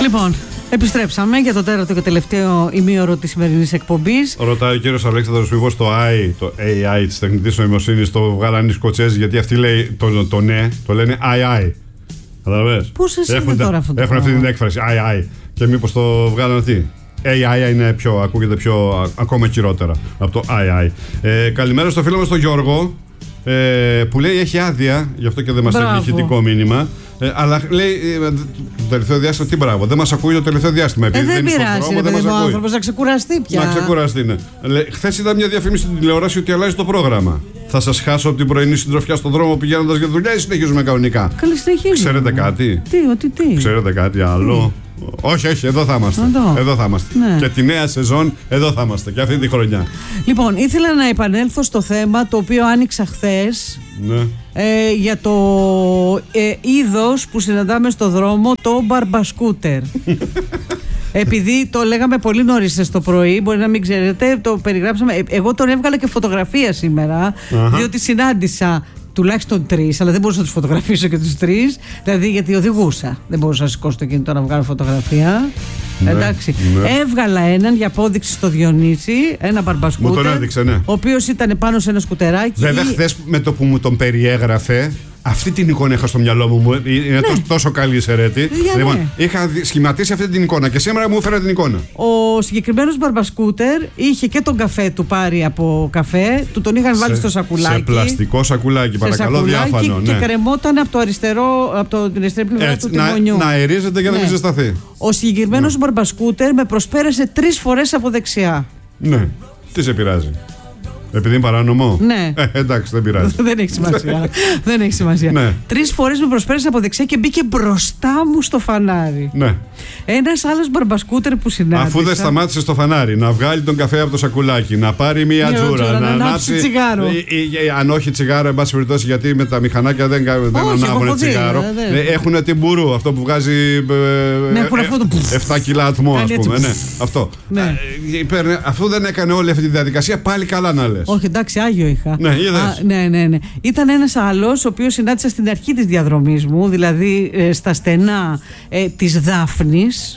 Λοιπόν, επιστρέψαμε για το τέταρτο και τελευταίο ημίωρο της σημερινής εκπομπής. Ρωτάει ο κύριος Αλέξανδρος μήπως το AI της τεχνητής νοημοσύνης το βγάλανε οι Σκοτσέζοι, γιατί αυτοί λέει το ναι, το λένε AI. Καταλαβες. Πού σας είναι τώρα αυτό το Έχουν αυτή την έκφραση AI. Και μήπως το βγάλανε αυτοί. AI είναι ακούγεται ακόμα χειρότερα από το AI. Καλημέρα στο φίλο μας τον Γιώργο, που λέει έχει άδεια, γι' αυτό και δεν μας στέλνει ηχητικό μήνυμα. Αλλά λέει το τελευταίο διάστημα, τι μπράβο, δεν μας ακούει το τελευταίο διάστημα. Δεν πειράζει, ρε παιδί μου, ο άνθρωπος να ξεκουραστεί πια. Να ξεκουραστεί, ναι. Χθες είδα μια διαφήμιση στην τηλεόραση ότι αλλάζει το πρόγραμμα. Θα σας χάσω από την πρωινή συντροφιά στον δρόμο πηγαίνοντας για δουλειά ή συνεχίζουμε κανονικά? Καλή, συνεχίζουμε. Ξέρετε κάτι? Τι? Ξέρετε κάτι άλλο? Όχι, εδώ θα είμαστε. Εδώ θα είμαστε. Ναι. Και τη νέα σεζόν εδώ θα είμαστε και αυτή τη χρονιά. Λοιπόν, ήθελα να επανέλθω στο θέμα το οποίο άνοιξα χθες. Ναι. Για το είδος που συναντάμε στο δρόμο, το μπαρμπασκούτερ. Επειδή το λέγαμε πολύ νωρίς το πρωί, μπορεί να μην ξέρετε, το περιγράψαμε. Εγώ τον έβγαλα και φωτογραφία σήμερα, διότι συνάντησα τουλάχιστον 3, αλλά δεν μπορούσα να τους φωτογραφίσω και τους 3. Δηλαδή, γιατί οδηγούσα. Δεν μπορούσα να σηκώσω το κινητό να βγάλω φωτογραφία. Ναι, εντάξει. Ναι. Έβγαλα έναν για απόδειξη στο Διονύση, ένα μπαρμπασκούτερ. Μου τον έδειξε, ναι. Ο οποίος ήταν πάνω σε ένα σκουτεράκι. Βέβαια, χθες με το που μου τον περιέγραφε, αυτή την εικόνα είχα στο μυαλό μου. Είναι τόσο καλή η Σερέτη. Λοιπόν, είχα σχηματίσει αυτή την εικόνα και σήμερα μου έφερα την εικόνα. Ο συγκεκριμένος μπαρμπασκούτερ είχε και τον καφέ του πάρει από καφέ, του τον είχαν βάλει στο σακουλάκι. Σε πλαστικό σακουλάκι, παρακαλώ, διάφανο. Και κρεμόταν από την αριστερή πλευρά του τιμονιού. Να αερίζεται για να μην ζεσταθεί. Ο συγκεκριμένος μπαρμπασκούτερ με προσπέρασε 3 φορές από δεξιά. Ναι. Τι σε πειράζει? Επειδή είναι παράνομο. Ναι. Εντάξει, δεν πειράζει. Δεν έχει σημασία. Δεν έχει σημασία. Ναι. 3 φορές με προσπέρασε από δεξιά και μπήκε μπροστά μου στο φανάρι. Ναι. Ένας άλλος μπαρμπασκούτερ που συνάντησα. Αφού δεν σταμάτησε στο φανάρι, να βγάλει τον καφέ από το σακουλάκι, να πάρει μία τζούρα, να ανάψει τσιγάρο. Αν όχι τσιγάρο, εν πάση περιπτώσει, γιατί με τα μηχανάκια δεν ανάβουν τσιγάρο. Έχουν την μπουρού, αυτό που βγάζει 7 κιλά ατμό, ας πούμε. Αυτό. Αφού δεν έκανε όλη αυτή τη διαδικασία, πάλι καλά να λες. Όχι, εντάξει, άγιο είχα. Ναι, είδες. Ναι. Ήταν ένας άλλος, ο οποίος συνάντησα στην αρχή της διαδρομής μου, δηλαδή στα στενά της Δάφνης,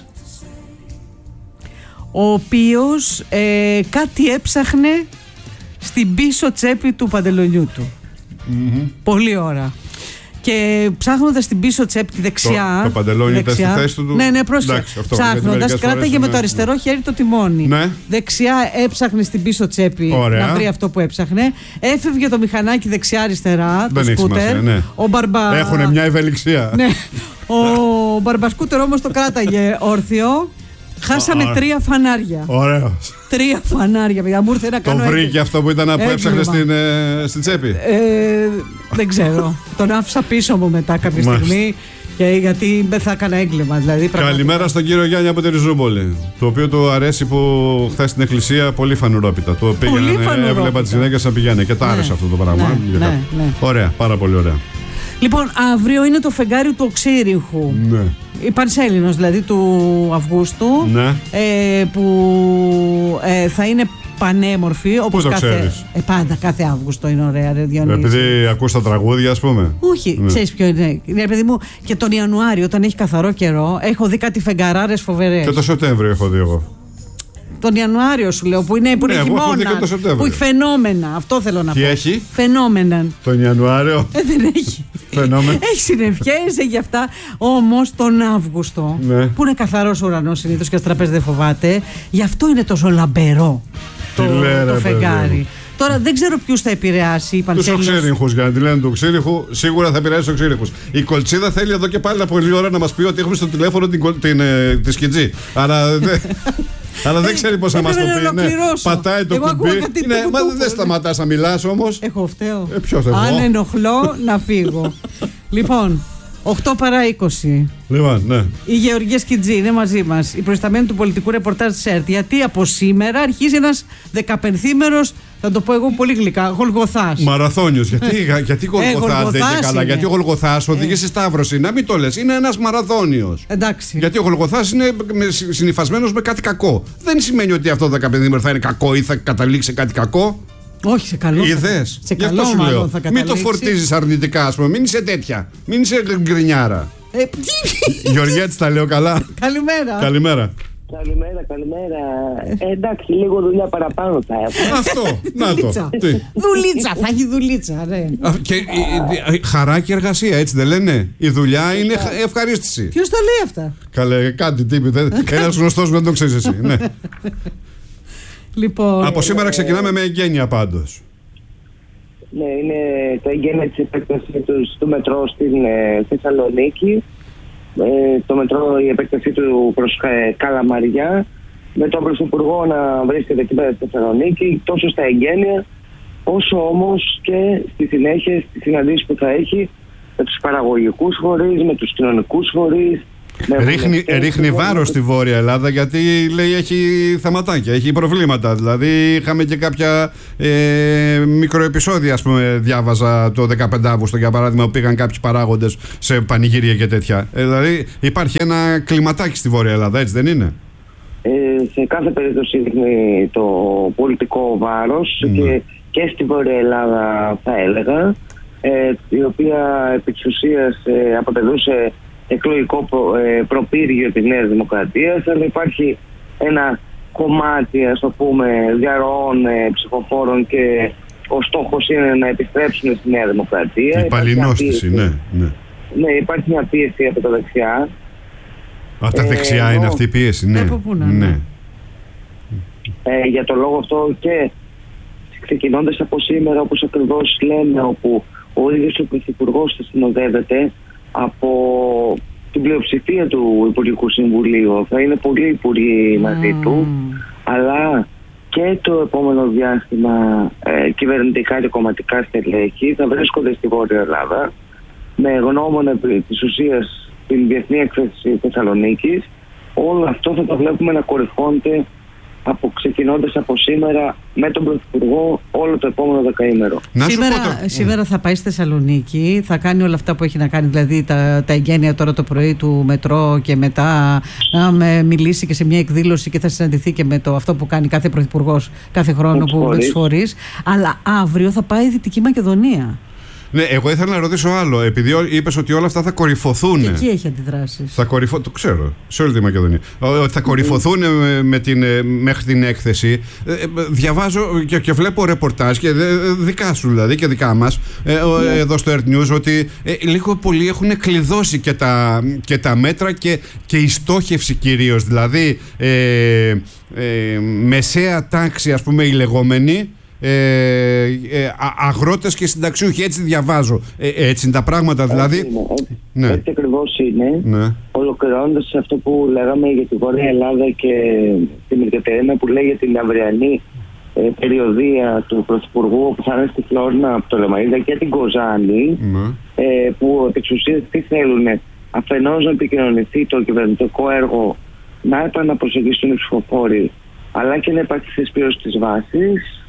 ο οποίος κάτι έψαχνε στην πίσω τσέπη του παντελονιού του. Πολλή ώρα. Και ψάχνοντας την πίσω τσέπη τη δεξιά. Το παντελόνι ήταν στη θέση του. Ναι, πρόσεχε. Ψάχνοντας, κράταγε με το αριστερό χέρι το τιμόνι. Ναι. Δεξιά έψαχνε στην πίσω τσέπη. Ωραία. Να βρει αυτό που έψαχνε. Έφευγε το μηχανάκι δεξιά-αριστερά. Δεν έχει σημασία, ναι. Έχουνε μια ευελιξία. Ναι. Ο μπαρμπασκούτερ όμως το κράταγε όρθιο. Χάσαμε 3 φανάρια. Ωραίο. 3 φανάρια, παιδιά. Μου ήρθε να κάνω. Το βρήκε αυτό που ήταν που έψαχνε στην τσέπη. Δεν ξέρω. Τον άφησα πίσω μου μετά κάποια στιγμή. Γιατί δεν θα έκανα έγκλημα. Δηλαδή, καλημέρα στον κύριο Γιάννη από τη Ριζούπολη. Το οποίο του αρέσει που χθες στην εκκλησία πολύ φανουρόπιτα. Το πήγαινε, έβλεπα τις γυναίκες να πηγαίνει και τα άρεσε αυτό το πράγμα. Ναι. Ωραία, πάρα πολύ ωραία. Λοιπόν, αύριο είναι το φεγγάρι του Οξύριχου. Ναι. Η Πανσέλινος δηλαδή του Αυγούστου. Ναι. Που θα είναι πανέμορφη. Πώς το ξέρεις? Πάντα, κάθε Αύγουστο είναι ωραία, ρε Διονύση. Επειδή ακούς τα τραγούδια, ας πούμε. Όχι, ξέρεις ποιο είναι. Παιδί μου, και τον Ιανουάριο, όταν έχει καθαρό καιρό, έχω δει κάτι φεγγαράρες φοβερές. Και το Σεπτέμβριο έχω δει εγώ. Τον Ιανουάριο σου λέω, που είναι χειμώνα. Που έχει φαινόμενα. Αυτό θέλω να πω. Τι έχει? Φαινόμενα. Τον Ιανουάριο. Δεν έχει. Φαινόμενα. Έχει συννεφιές, έχει αυτά. Όμως τον Αύγουστο, που είναι καθαρός ουρανός συνήθως και στο τραπέζι δεν φοβάται, γι' αυτό είναι τόσο λαμπερό το φεγγάρι. Τώρα δεν ξέρω ποιους θα επηρεάσει. Τους οξύριχους, για να τη λένε του οξύριχου, σίγουρα θα επηρεάσει τους οξύριχους. Η Κολτσίδα θέλει εδώ και πάλι πολλή ώρα να μας πει ότι έχουμε στο τηλέφωνο τη Σκιτζή. Αλλά δεν ξέρει πώς θα μας το πει. Ναι. Πατάει το κουμπί. Μα δεν σταματάς να μιλάς όμως. Εγώ φταίω. Ποιος εγώ? Αν ενοχλώ να φύγω. Λοιπόν, 8 παρά 20. Λοιπόν, ναι. Η Γεωργία Σκιτζή είναι μαζί μας. Η προϊσταμένη του πολιτικού ρεπορτάζ της ΕΡΤ. Γιατί από σήμερα αρχίζει ένας 15ήμερος, θα το πω εγώ πολύ γλυκά, Γολγοθάς. Μαραθώνιος. Γιατί Γολγοθάς δεν είναι καλά? Γιατί ο Γολγοθάς οδηγεί στη Σταύρωση. Να μην το λες. Είναι ένας μαραθώνιος. Εντάξει. Γιατί ο Γολγοθάς είναι συνυφασμένος με κάτι κακό. Δεν σημαίνει ότι αυτό το 15ήμερο θα είναι κακό ή θα καταλήξει κάτι κακό. Όχι, σε καλό. Είδες. Σε καλό μάλλον θα καταλήξει. Μην το φορτίζεις αρνητικά, ας πούμε. Μην είσαι τέτοια. Μην είσαι γκρινιάρα. Γεωργέτης τα λέω καλά. Καλημέρα. Καλημέρα. Καλημέρα. Εντάξει, λίγο δουλειά παραπάνω θα έχω. Αυτό, να το. Δουλίτσα, θα έχει δουλίτσα, ναι. Και χαρά και εργασία, έτσι δεν λένε? Η δουλειά είναι ευχαρίστηση. Ποιος τα λέει αυτά? Καλέ, κάτι τύπη. Ένας γνωστός δεν το ξέρεις εσύ. Ναι. Λοιπόν, Από σήμερα ξεκινάμε με εγγένεια πάντως. Ναι, είναι τα εγγένεια της επέκτασης του μετρό στην Θεσσαλονίκη. Το μετρό, η επέκτασή του προς Καλαμαριά, με τον Πρωθυπουργό να βρίσκεται εκεί πέρα στη Θεσσαλονίκη, τόσο στα εγγένεια, όσο όμως και στη συνέχεια στις συναντήσεις που θα έχει με τους παραγωγικούς φορείς, με τους κοινωνικούς φορείς. Ρίχνει βάρος στη Βόρεια Ελλάδα, γιατί λέει έχει θεματάκια, έχει προβλήματα. Δηλαδή είχαμε και κάποια μικροεπισόδια, ας πούμε, διάβαζα το 15 Αύγουστο για παράδειγμα, που πήγαν κάποιοι παράγοντες σε πανηγύρια και τέτοια. Δηλαδή υπάρχει ένα κλιματάκι στη Βόρεια Ελλάδα, έτσι δεν είναι? Σε κάθε περίπτωση δείχνει το πολιτικό βάρος και στη Βόρεια Ελλάδα, θα έλεγα, η οποία επί της ουσίας αποτελούσε εκλογικό προπύργιο της Νέας Δημοκρατίας, αλλά υπάρχει ένα κομμάτι, ας το πούμε, διαρροών ψηφοφόρων και ο στόχος είναι να επιστρέψουν στη Νέα Δημοκρατία. Η παλινόστηση, ναι. Ναι, υπάρχει μια πίεση από τα δεξιά. Από τα δεξιά είναι αυτή η πίεση, ναι. Ναι. Για το λόγο αυτό και ξεκινώντας από σήμερα, όπως ακριβώς λέμε, όπου ο ίδιος ο Πρωθυπουργός θα συνοδεύεται από την πλειοψηφία του Υπουργικού Συμβουλίου. Θα είναι πολλοί υπουργοί μαζί του, αλλά και το επόμενο διάστημα κυβερνητικά και κομματικά στελέχη θα βρίσκονται στη Βόρεια Ελλάδα, με γνώμονα της ουσίας την Διεθνή Έκθεση Θεσσαλονίκης. Όλο αυτό θα το βλέπουμε να κορυφώνεται ξεκινώντας από σήμερα με τον Πρωθυπουργό όλο το επόμενο δεκαήμερο. Σήμερα θα πάει στη Θεσσαλονίκη, θα κάνει όλα αυτά που έχει να κάνει, δηλαδή τα εγγένεια τώρα το πρωί του μετρό, και μετά να μιλήσει και σε μια εκδήλωση και θα συναντηθεί και με αυτό που κάνει κάθε πρωθυπουργός κάθε χρόνο με τους φορείς. Αλλά αύριο θα πάει η Δυτική Μακεδονία. Ναι, εγώ ήθελα να ρωτήσω άλλο. Επειδή είπες ότι όλα αυτά θα κορυφωθούν. Και εκεί έχει αντιδράσεις. Το ξέρω, σε όλη τη Μακεδονία. Ότι θα κορυφωθούν μέχρι την έκθεση. Διαβάζω και βλέπω ρεπορτάζ, και δικά σου δηλαδή και δικά μας, εδώ στο Earth News, ότι λίγο πολύ έχουν κλειδώσει και τα μέτρα και η στόχευση κυρίως. Δηλαδή μεσαία τάξη, ας πούμε, οι λεγόμενοι, αγρότες και συνταξιούχοι, έτσι διαβάζω. Έτσι είναι τα πράγματα, δηλαδή. Ναι. Έτσι ακριβώς είναι. Ναι. Ολοκληρώνοντας αυτό που λέγαμε για τη Βόρεια Ελλάδα και την Μυρκετερίνα, που λέει για την αυριανή περιοδία του Πρωθυπουργού που θα είναι στη Φλόρινα από το Λεμαΐδα και την Κοζάνη, που επί της ουσίας τι θέλουν? Αφενός να επικοινωνηθεί το κυβερνητικό έργο, να επαναπροσεγγιστούν οι ψηφοφόροι, αλλά και να υπάρξει συσπήρωση της βάσης.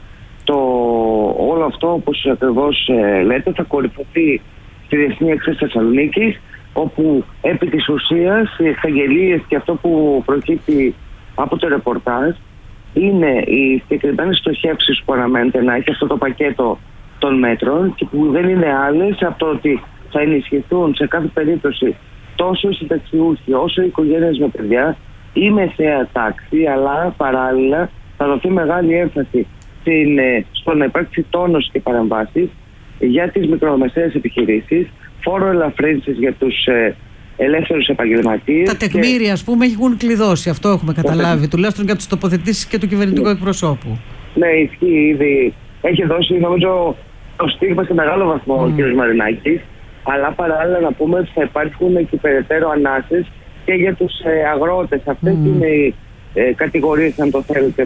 Όλο αυτό, όπως ακριβώς λέτε, θα κορυφωθεί στη Διεθνή Έκθεση Θεσσαλονίκης, όπου επί της ουσίας οι εξαγγελίες και αυτό που προκύπτει από το ρεπορτάζ είναι οι συγκεκριμένες στοχεύσεις που αναμένεται να έχει αυτό το πακέτο των μέτρων, και που δεν είναι άλλες από το ότι θα ενισχυθούν σε κάθε περίπτωση τόσο οι συνταξιούχοι όσο οι οικογένειες με παιδιά, η μεσαία τάξη, αλλά παράλληλα θα δοθεί μεγάλη έμφαση στο να υπάρξει τόνος και παρεμβάσεις για τις μικρομεσαίες επιχειρήσεις, φόρο ελαφρύνσεις για τους ελεύθερους επαγγελματίες. Τα τεκμήρια, ας πούμε, έχουν κλειδώσει. Αυτό έχουμε καταλάβει, τουλάχιστον για τις τοποθετήσεις και του κυβερνητικού εκπροσώπου. Ναι, ισχύει ήδη. Έχει δώσει, νομίζω, το στίγμα σε μεγάλο βαθμό ο κ. Μαρινάκης. Αλλά παράλληλα να πούμε ότι θα υπάρχουν και περαιτέρω ανάσες και για τους αγρότες. Αυτές είναι οι κατηγορίες, αν το θέλετε,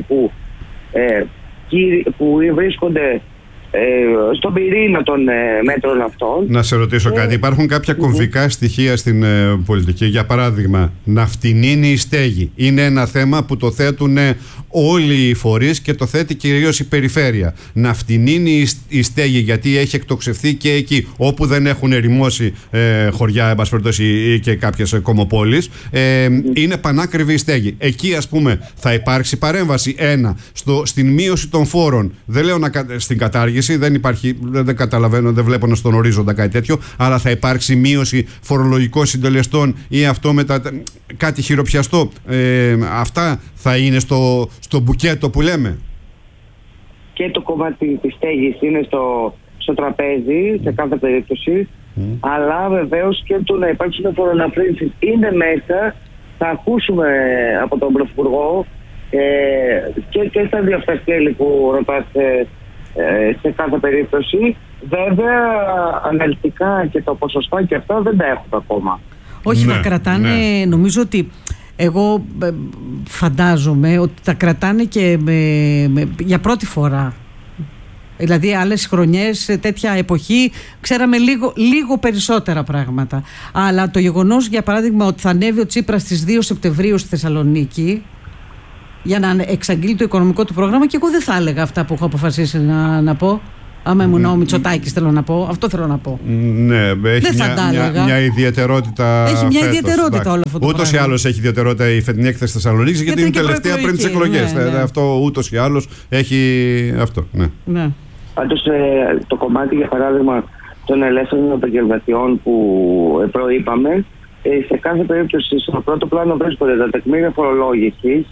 που βρίσκονται στον πυρήνα των μέτρων αυτών. Να σε ρωτήσω κάτι. Υπάρχουν κάποια κομβικά στοιχεία στην πολιτική? Για παράδειγμα, να φτηνίνει η στέγη. Είναι ένα θέμα που το θέτουν όλοι οι φορείς και το θέτει κυρίως η περιφέρεια. Να φτηνίνει η στέγη, γιατί έχει εκτοξευθεί και εκεί όπου δεν έχουν ερημώσει χωριά, εν πάση περιπτώσει, ή και κάποιες κομμοπόλεις, είναι πανάκριβη η στέγη. Εκεί, ας πούμε, θα υπάρξει παρέμβαση. Στην μείωση των φόρων. Δεν λέω στην κατάργηση, δεν υπάρχει, δεν καταλαβαίνω, δεν βλέπω να στον ορίζοντα κάτι τέτοιο, αλλά θα υπάρξει μείωση φορολογικών συντελεστών ή αυτό κάτι χειροπιαστό. Αυτά θα είναι στο μπουκέτο που λέμε. Και το κομμάτι της στέγης είναι στο τραπέζι σε κάθε περίπτωση, αλλά βεβαίως και το να υπάρξουν φοροαναφρύνσεις είναι μέσα. Θα ακούσουμε από τον Πρωθυπουργό και στα δύο αυτά σκέλη που ρωτάς σε κάθε περίπτωση. Βέβαια, αναλυτικά και το ποσοστά και αυτά δεν τα έχουμε ακόμα. Όχι, τα κρατάνε, νομίζω ότι εγώ φαντάζομαι ότι τα κρατάνε και για πρώτη φορά. Δηλαδή άλλες χρονιές, σε τέτοια εποχή, ξέραμε λίγο περισσότερα πράγματα. Αλλά το γεγονός, για παράδειγμα, ότι θα ανέβει ο Τσίπρας στις 2 Σεπτεμβρίου στη Θεσσαλονίκη για να εξαγγείλει το οικονομικό του πρόγραμμα, και εγώ δεν θα έλεγα αυτά που έχω αποφασίσει να πω. Άμα ήμουν ο Μητσοτάκης, θέλω να πω. Αυτό θέλω να πω. Ναι, έχει μια ιδιαιτερότητα. Έχει μια ιδιαιτερότητα όλο αυτό το ούτως ή άλλως έχει ιδιαιτερότητα η φετινή έκθεση Θεσσαλονίκης, γιατί είναι τελευταία πριν τις εκλογές. Ναι. Αυτό ούτως ή άλλως έχει αυτό. Ναι. Πάντως το κομμάτι, για παράδειγμα, των ελεύθερων επαγγελματιών που προείπαμε, σε κάθε περίπτωση στο πρώτο πλάνο βρίσκονται τα τεκμήρια φορολόγησης.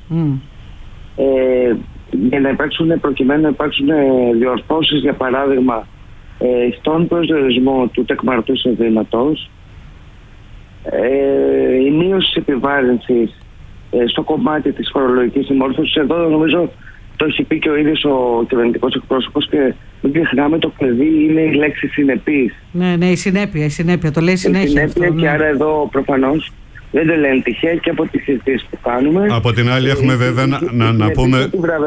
Για να προκειμένου να υπάρξουν διορθώσεις, για παράδειγμα, στον προσδιορισμό του τεκμαρτού εισοδήματος, η μείωση της επιβάρυνσης στο κομμάτι της φορολογικής συμμόρφωσης. Εδώ νομίζω το έχει πει και ο ίδιος ο κυβερνητικός εκπρόσωπος, και μην ξεχνάμε, το κλειδί είναι η λέξη συνεπής. Ναι, η συνέπεια, το λέει συνέχεια αυτό. Και άρα εδώ προφανώς δεν το λένε τυχαία και από τις συζητήσεις που κάνουμε. Από την άλλη έχουμε βέβαια να πούμε...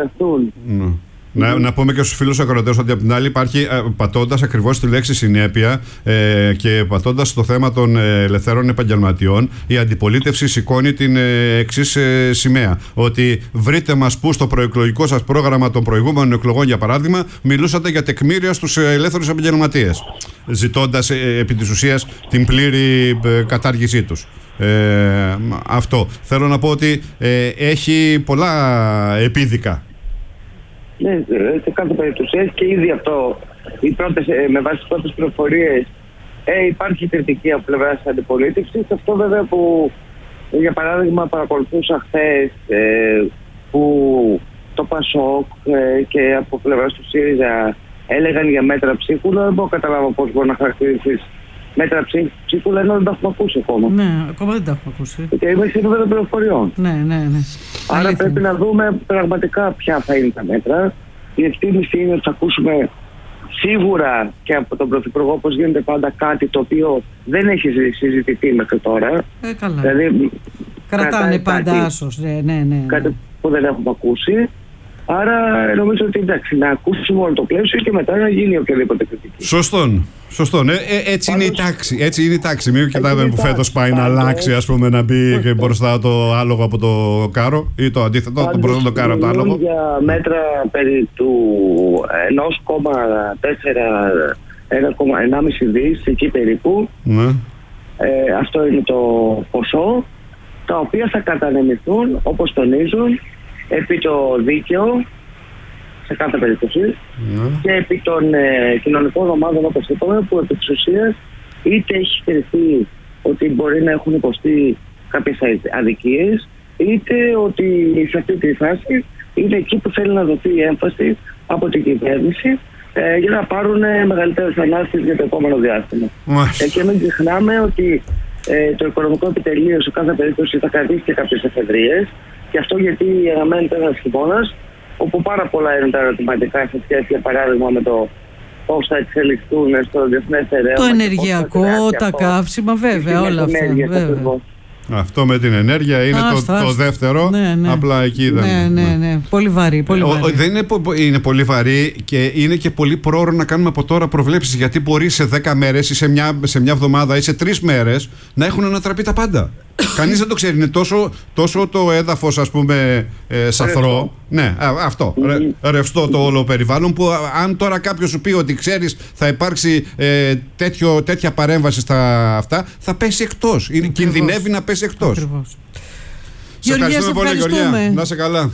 Να πούμε και στους φίλους ακροατές ότι από την άλλη υπάρχει, πατώντας ακριβώς τη λέξη συνέπεια και πατώντας στο θέμα των ελευθέρων επαγγελματιών, η αντιπολίτευση σηκώνει την εξής σημαία. Ότι βρείτε μας που στο προεκλογικό σας πρόγραμμα των προηγούμενων εκλογών, για παράδειγμα, μιλούσατε για τεκμήρια στους ελεύθερους επαγγελματίες, ζητώντας επί της ουσίας την πλήρη κατάργησή τους. Αυτό. Θέλω να πω ότι έχει πολλά επίδικα. Ναι, σε κάθε περίπτωση έχει και ήδη αυτό. Με βάση τις πρώτες πληροφορίες υπάρχει κριτική από πλευράς της αντιπολίτευσης. Αυτό βέβαια που, για παράδειγμα, παρακολουθούσα χθες που το ΠΑΣΟΚ και από πλευράς του ΣΥΡΙΖΑ έλεγαν για μέτρα ψίχουλα. Δεν μπορώ να καταλάβω πώς μπορεί να χαρακτηρίσεις μέτρα ψίχουλα, ενώ δεν τα έχουμε ακούσει ακόμα. Ναι, ακόμα δεν τα έχουμε ακούσει. Και είμαι σε επίπεδο πληροφοριών. Ναι. Άρα πρέπει να δούμε πραγματικά ποια θα είναι τα μέτρα. Η εκτίμηση είναι ότι θα ακούσουμε σίγουρα και από τον Πρωθυπουργό, όπως γίνεται πάντα, κάτι το οποίο δεν έχει συζητηθεί μέχρι τώρα. Καλά. Δηλαδή, κρατάνε πάντα άσος. Ναι. Κάτι που δεν έχουμε ακούσει. Άρα νομίζω ότι εντάξει, να ακούσουμε όλο το πλαίσιο και μετά να γίνει οποιαδήποτε κριτική. Σωστό. Έτσι είναι η τάξη. Έτσι είναι η τάξη. Μην κοιτάμε που φέτος πάει να αλλάξει, ας πούμε, να μπει και μπροστά το άλογο από το κάρο, ή το αντίθετο, το μπροστά το κάρο από το άλογο. Για μέτρα περί του 1,4-1,5 δις, εκεί περίπου. Ναι. Αυτό είναι το ποσό, τα οποία θα κατανεμηθούν, όπως τονίζουν, επί το δίκαιο σε κάθε περίπτωση και επί των κοινωνικών ομάδων, όπως είπαμε, που επί της ουσίας είτε έχει κριθεί ότι μπορεί να έχουν υποστεί κάποιες αδικίες, είτε ότι σε αυτή τη φάση είναι εκεί που θέλει να δοθεί η έμφαση από την κυβέρνηση για να πάρουν μεγαλύτερες ανάστες για το επόμενο διάστημα. Και μην ξεχνάμε ότι το οικονομικό επιτελείο σε κάθε περίπτωση θα κρατήσει και κάποιες εφεδρίες, και αυτό γιατί αναμένεται ένας χειμώνας όπου πάρα πολλά είναι τα ερωτηματικά σε σχέση, για παράδειγμα, με το πώς θα εξελιχθούν στο διεθνές ερέωμα. Το ενεργειακό, τα καύσιμα, βέβαια, όλα αυτά. Αυτό με την ενέργεια είναι το δεύτερο. Ναι. Απλά εκεί δεν. Ναι. Πολύ βαρύ. Δεν είναι πολύ βαρύ, και είναι και πολύ πρόωρο να κάνουμε από τώρα προβλέψεις. Γιατί μπορεί σε 10 μέρες ή σε μια εβδομάδα ή σε 3 μέρες να έχουν ανατραπεί τα πάντα. Κανείς δεν το ξέρει. Είναι τόσο το έδαφος, ας πούμε, σαθρό. Ναι, αυτό. Ρευστό το όλο περιβάλλον, που αν τώρα κάποιος σου πει ότι ξέρεις θα υπάρξει τέτοια παρέμβαση στα αυτά, θα πέσει εκτός. Κινδυνεύει να πέσει εκτός. Ακριβώς. Σε ευχαριστούμε πολύ, Γεωργία. Να είσαι καλά.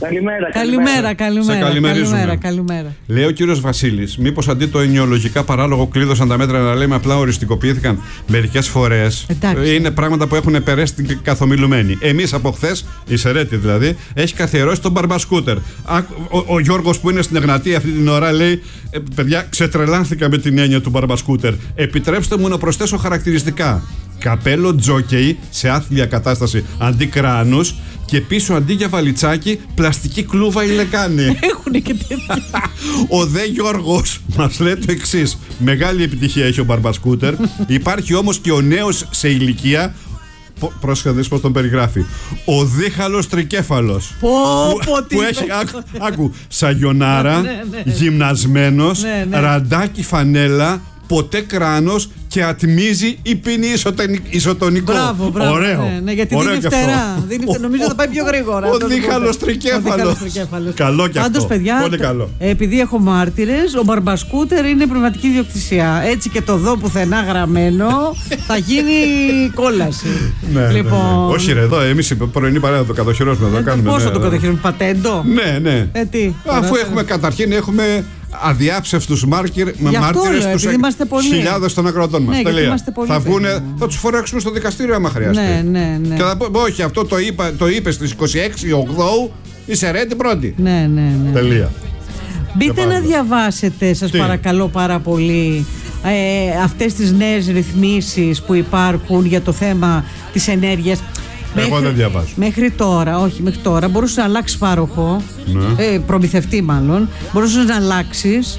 Καλημέρα. Λέει ο κύριος Βασίλης, μήπως αντί το ενοιολογικά παράλογο κλείδωσαν τα μέτρα να λέμε απλά οριστικοποιήθηκαν μερικές φορές. Είναι πράγματα που έχουν περάσει την καθομιλουμένη. Εμείς από χθες, η Σερέτη δηλαδή, έχει καθιερώσει τον μπαρμπασκούτερ. Ο Γιώργος που είναι στην Εγνατία αυτή την ώρα λέει: παιδιά, ξετρελάνθηκα με την έννοια του μπαρμπασκούτερ. Επιτρέψτε μου να προσθέσω χαρακτηριστικά. Καπέλο τζόκεϊ σε άθλια κατάσταση αντί κράνους και πίσω αντί για βαλιτσάκι πλαστική κλούβα ή λεκάνη. Έχουνε και τέτοια. Ο δε Γιώργος μας λέει το εξής: μεγάλη επιτυχία έχει ο μπαρμπασκούτερ. Υπάρχει όμως και ο νέος σε ηλικία. Πρόσεχε να δεις πώς τον περιγράφει. Ο δίχαλος τρικέφαλος. Που έχει, άκου, σαγιονάρα, γυμνασμένος, ραντάκι φανέλα, ποτέ κράνος και ατμίζει ή πίνει ισοτονικό. Μπράβο. Ωραίο. Ναι, γιατί δίνει φτερά. Νομίζω θα πάει πιο γρήγορα. Ο δίχαλος τρικέφαλος. Καλό και αυτό. Πάντως, παιδιά, πολύ καλό. επειδή έχω μάρτυρες, ο μπαρμπασκούτερ είναι πνευματική ιδιοκτησία. Έτσι και το δω πουθενά γραμμένο θα γίνει κόλαση. Λοιπόν... Όχι, ρε, εδώ εμείς πρωινή παρέα το κατοχυρώσουμε. Πόσο το κατοχυρώσουμε, πατέντο? Ναι. Αφού έχουμε καταρχήν αδιάψευτους μάρτυρες στους χιλιάδες των ακροατών μας. Θα βγουνε, θα τους φοράξουμε στο δικαστήριο άμα χρειαστεί. Ναι. Και θα πω, όχι, αυτό το είπε στις 26 Οκτώου η Σερέτη πρώτη. Ναι. Τελεία. Μπείτε να διαβάσετε, σας παρακαλώ πάρα πολύ, αυτές τις νέες ρυθμίσεις που υπάρχουν για το θέμα της ενέργειας. Εγώ δεν διαβάζω. Μέχρι τώρα μπορούσε να αλλάξει πάροχο, προμηθευτή μάλλον, μπορούσε να αλλάξεις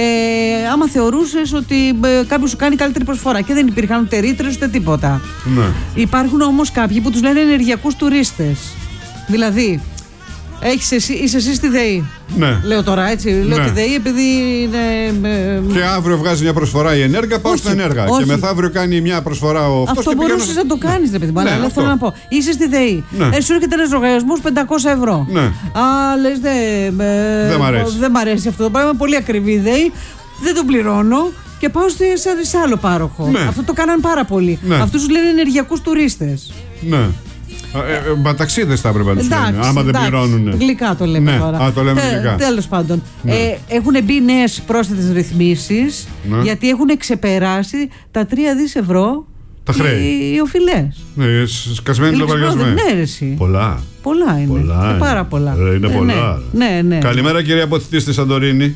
άμα θεωρούσες ότι κάποιος σου κάνει καλύτερη προσφορά και δεν υπήρχαν ούτε ρήτρες ούτε τίποτα. Υπάρχουν όμως κάποιοι που τους λένε ενεργειακούς τουρίστες. Δηλαδή, είσαι εσύ στη ΔΕΗ. Ναι. Λέω τώρα έτσι. Λέω τη ΔΕΗ επειδή είναι. Και αύριο βγάζει μια προσφορά η Ενέργεια, πάω στην Ενέργεια. Και μεθαύριο κάνει μια προσφορά ο αυτός. Αυτό μπορούσε να το κάνει, ρε παιδί μου. Αλλά θέλω να πω. Είσαι στη ΔΕΗ. Σου έρχεται ένα λογαριασμό 500 ευρώ. Λες δεν μ' αρέσει αυτό το πράγμα. Πολύ ακριβή η ΔΕΗ. Δεν τον πληρώνω. Και πάω σε άλλο πάροχο. Αυτό το κάναν πάρα πολύ. Αυτούς τους λένε ενεργειακούς τουρίστες. Ναι. Ταξίδες θα έπρεπε να τους λένε, άμα δεν πληρώνουν. Γλυκά το λέμε τώρα. Το λέμε γλυκά. Τέλος πάντων. Έχουν μπει νέες πρόσθετες ρυθμίσεις, γιατί έχουν ξεπεράσει τα 3 δις ευρώ οι οφειλές. Σκασμένοι λογαριασμοί. Πολλά είναι. Πάρα πολλά. Είναι πολλά. Ναι. Καλημέρα, κυρία Αποθητή στη Σαντορίνη.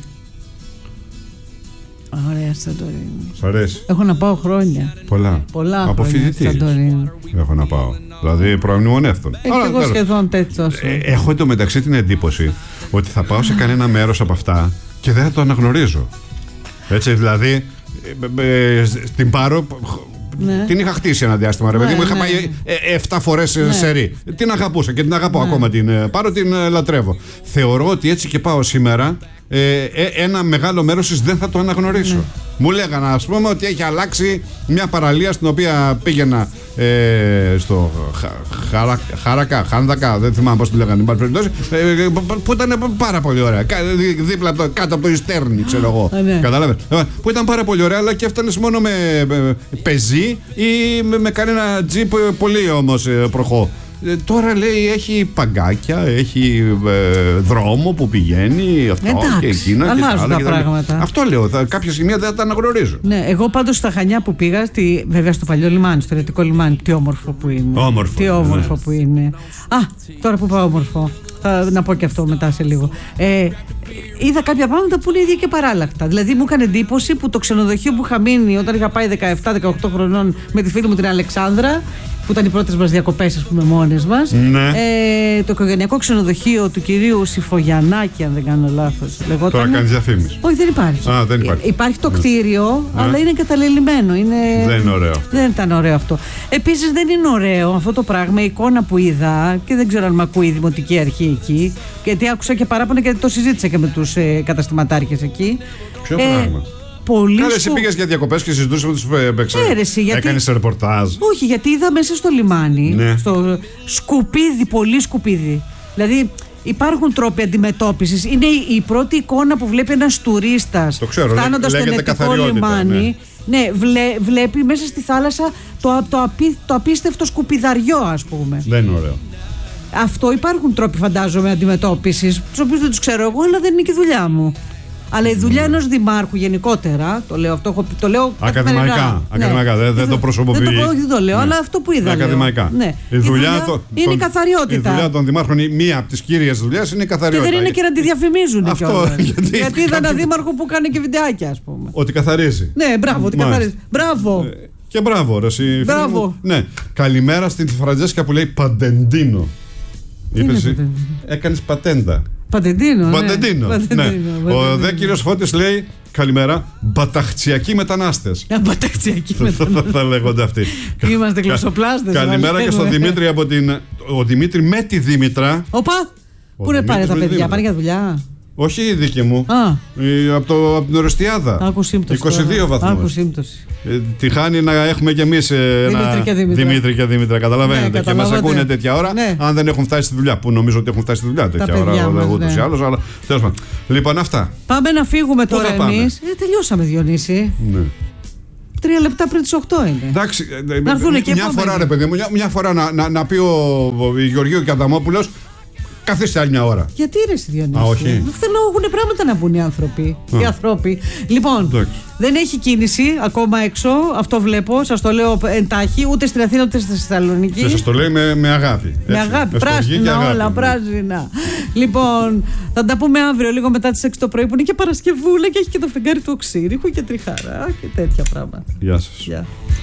Ωραία, Σαντορίνη. Σ' αρέσει? Έχω να πάω χρόνια. Πολλά. Από φοιτητής έχω να πάω. Δηλαδή προαμνημονεύτων. Εγώ σχεδόν τέτοιο. Έχω εντωμεταξύ την εντύπωση ότι θα πάω σε κανένα μέρος από αυτά και δεν θα το αναγνωρίζω. Έτσι, δηλαδή την πάρω. Την είχα χτίσει ένα διάστημα, ρε παιδί μου. Είχα πάει 7 φορές σερί. Την αγαπούσα και την αγαπώ ακόμα. Την πάρω, την λατρεύω. Θεωρώ ότι έτσι και πάω σήμερα, ένα μεγάλο μέρος της δεν θα το αναγνωρίσω. Μου λέγανε, ας πούμε, ότι έχει αλλάξει μια παραλία στην οποία πήγαινα στο Χάνδακα, δεν θυμάμαι πώς τη λέγανε, που ήταν πάρα πολύ ωραία. Δίπλα κάτω από το Ιστέρνη, ξέρω εγώ. Καταλάβες. Που ήταν πάρα πολύ ωραία, αλλά και έφτανες μόνο με πεζί ή με κανένα τζιπ πολύ όμως προχώ. Τώρα λέει έχει παγκάκια, έχει δρόμο που πηγαίνει, αυτό και εκείνα. Αλλάζουν τα πράγματα. Αυτό λέω, κάποια σημεία δεν θα τα αναγνωρίζω. Ναι, εγώ πάντως στα Χανιά που πήγα, βέβαια στο παλιό λιμάνι, στο Ερετικό λιμάνι, τι όμορφο που είναι. Τι όμορφο που είναι. Τώρα που πάω όμορφο, να πω και αυτό μετά σε λίγο. Είδα κάποια πράγματα που είναι ίδια και παράλλακτα. Δηλαδή μου έκανε εντύπωση που το ξενοδοχείο που είχα μείνει όταν είχα πάει 17-18 χρονών με τη φίλη μου την Αλεξάνδρα, που ήταν οι πρώτες μας διακοπές, ας πούμε, μόνες μας. Το οικογενειακό ξενοδοχείο του κυρίου Σιφογιαννάκη, αν δεν κάνω λάθος. Τώρα κάνεις διαφήμιση. Όχι, δεν υπάρχει. Δεν υπάρχει. Υπάρχει το κτίριο, αλλά είναι εγκαταλελειμμένο. Δεν είναι ωραίο. Δεν ήταν ωραίο αυτό. Επίσης, δεν είναι ωραίο αυτό το πράγμα, η εικόνα που είδα, και δεν ξέρω αν με ακούει η Δημοτική Αρχή εκεί, γιατί άκουσα και παράπονα γιατί το συζήτησα και με τους καταστηματάρχες εκεί. Ποιο πράγμα? πολύ Καλά, εσύ πήγες για διακοπές και συζητούσες με τους γιατί... Έκανες ρεπορτάζ. Όχι, γιατί είδα μέσα στο λιμάνι, Ναι. στο σκουπίδι, πολύ σκουπίδι. Δηλαδή υπάρχουν τρόποι αντιμετώπισης. Είναι η πρώτη εικόνα που βλέπει ένας τουρίστας φτάνοντας στο ναυτικό λιμάνι. Ναι, βλέπει μέσα στη θάλασσα το απίστευτο σκουπιδαριό, ας πούμε. Δεν είναι ωραίο. Αυτό υπάρχουν τρόποι, φαντάζομαι, αντιμετώπισης, τους οποίους δεν τους ξέρω εγώ, αλλά δεν είναι και η δουλειά μου. Αλλά η δουλειά ενός δημάρχου γενικότερα, το λέω αυτό, το λέω ακαδημαϊκά. Δεν το προσωποποιεί. Δεν το λέω, αλλά αυτό που είδα. Ακαδημαϊκά. Ναι. Η δουλειά είναι η καθαριότητα. Η δουλειά των δημάρχων, μία από τις κύριες δουλειές είναι η καθαριότητα. Και δεν είναι και να τη διαφημίζουν. Αυτό. Γιατί είδα ένα δήμαρχο που κάνει και βιντεάκια, ας πούμε. Ότι καθαρίζει. Ναι, μπράβο, ότι καθαρίζει. Μπράβο. Και μπράβο, ρε. Μπράβο. Ναι. Καλημέρα στην Φραντζέσκα που λέει Παντεντίνο. Έκανες πατέντα. Παντεντίνο. Ναι. Ο δε κύριος Φώτης λέει καλημέρα, μπαταχτσιακοί μετανάστες. Μπαταχτσιακοί μετανάστες. Θα λέγονται αυτοί. Είμαστε γλωσσοπλάστες. Καλημέρα και στον Δημήτρη από την. Ο Δημήτρη με τη Δήμητρα. Οπα! Πού είναι πάνε τα παιδιά, πάνε για δουλειά? Όχι η δική μου. Από την Ορεστιάδα. 22 βαθμούς. Τη χάνει να έχουμε κι εμείς Δημήτρη και Δήμητρα. Καταλαβαίνετε. Και μας ακούνε τέτοια ώρα. Αν δεν έχουν φτάσει στη δουλειά. Που νομίζω ότι έχουν φτάσει στη δουλειά τέτοια ώρα. Ούτως ή άλλως. Αλλά τέλος πάντων. Λοιπόν, αυτά. Πάμε να φύγουμε τώρα εμείς. Τελειώσαμε, Διονύση. 3 λεπτά πριν τις 8 είναι. Εντάξει. Μια φορά, ρε παιδί μου, μια φορά να πει ο Γεωργίου Καδαμόπουλος. Καθίστε άλλη μια ώρα. Γιατί ρε Διονύση? Όχι. Θέλω έχουν πράγματα να πούν οι άνθρωποι. Λοιπόν, δεν έχει κίνηση ακόμα έξω. Αυτό βλέπω. Σας το λέω εντάχει. Ούτε στην Αθήνα ούτε στη Θεσσαλονίκη. Σας το λέει με αγάπη. Με αγάπη. Πράσινα όλα. Πράσινα. Λοιπόν, θα τα πούμε αύριο λίγο μετά τις 6 το πρωί που είναι και Παρασκευούλα και έχει και το φεγγάρι του οξύριχου και τριχαρά και τέτοια πράγματα. Γεια σας.